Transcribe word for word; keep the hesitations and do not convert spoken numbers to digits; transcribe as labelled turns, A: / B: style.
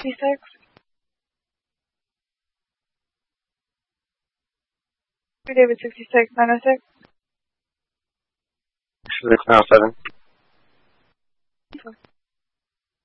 A: sixty-six. David sixty-six, nine oh six.
B: six nine seven.